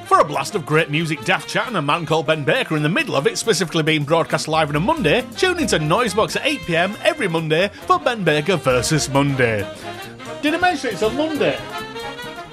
For a blast of great music, daft chat and a man called Ben Baker in the middle of it, specifically being broadcast live on a Monday, tune into Noisebox at 8pm every Monday for Ben Baker vs Monday. Did I mention it's on Monday?